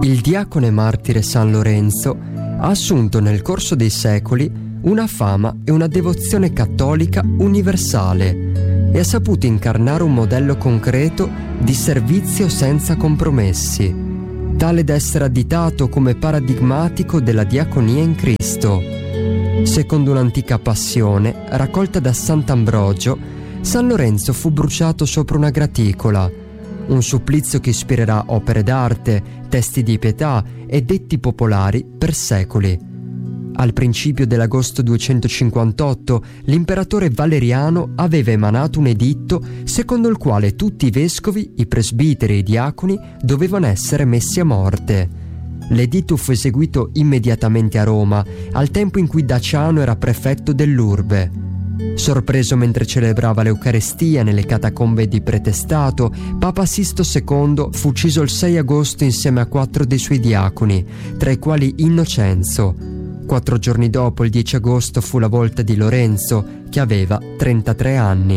Il diacone martire San Lorenzo ha assunto nel corso dei secoli una fama e una devozione cattolica universale e ha saputo incarnare un modello concreto di servizio senza compromessi, tale da essere additato come paradigmatico della diaconia in Cristo. Secondo un'antica passione raccolta da Sant'Ambrogio, San Lorenzo fu bruciato sopra una graticola, un supplizio che ispirerà opere d'arte, testi di pietà e detti popolari per secoli. Al principio dell'agosto 258 l'imperatore Valeriano aveva emanato un editto secondo il quale tutti i vescovi, i presbiteri e i diaconi dovevano essere messi a morte. L'editto fu eseguito immediatamente a Roma, al tempo in cui Daciano era prefetto dell'urbe. Sorpreso mentre celebrava l'Eucarestia nelle catacombe di Pretestato, Papa Sisto II fu ucciso il 6 agosto insieme a 4 dei suoi diaconi, tra i quali Innocenzo. 4 giorni dopo, il 10 agosto, fu la volta di Lorenzo, che aveva 33 anni.